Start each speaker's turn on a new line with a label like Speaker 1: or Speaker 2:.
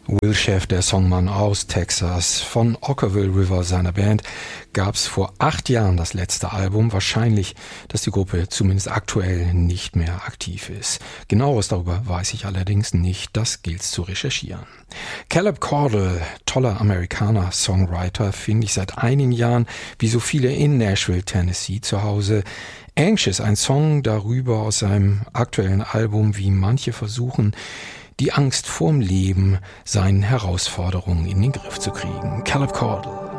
Speaker 1: Will Sheff, der Songmann aus Texas, von Okkervil River, seiner Band, gab es vor 8 Jahren das letzte Album. Wahrscheinlich, dass die Gruppe zumindest aktuell nicht mehr aktiv ist. Genaueres darüber weiß ich allerdings nicht, das gilt zu recherchieren. Caleb Caudle, toller Amerikaner, Songwriter, finde ich seit einigen Jahren, wie so viele in Nashville, Tennessee, zu Hause. Anxious, ein Song darüber aus seinem aktuellen Album, wie manche versuchen, die Angst vorm Leben, seinen Herausforderungen in den Griff zu kriegen. Caleb Caudle.